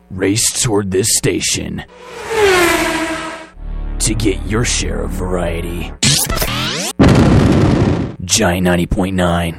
Race toward this station to get your share of variety. Giant 90.9.